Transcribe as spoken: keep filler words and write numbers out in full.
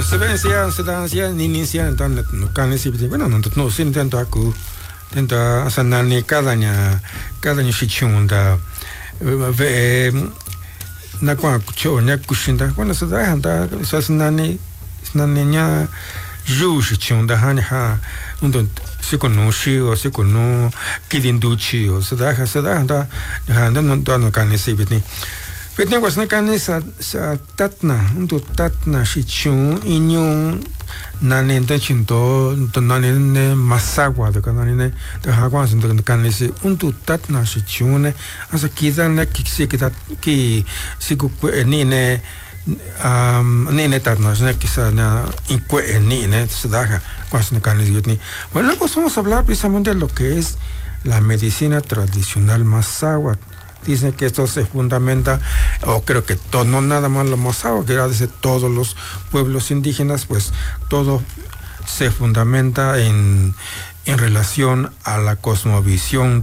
se ven si se dan si ni ni si dan no can si bueno no no sin tanto aku tanto asanani cada nya cada nya shichunda ve na kwa kucho nya kushinda kuna se da handa asanani asanani nya ju shichunda han ha undo se conosci o se cono kilinduchi o se da se da handa handa no no can si bitni Petne was na kan sa sa tatna unto tatna shichun inyon nanen ta chinto to nanen masagwa de kanane de hagwan sin de kan se unto tatna shichun asa kidan na kiksi kita ki siku ni ne um ni ne tatna na kisa na inkwe ni ne sadaga was na kan yutni. Bueno, pues vamos a hablar precisamente de lo que es la medicina tradicional masagwa. Dicen que esto se fundamenta, o creo que todo, no nada más los mozawas, que desde todos los pueblos indígenas, pues todo se fundamenta en, en relación a la cosmovisión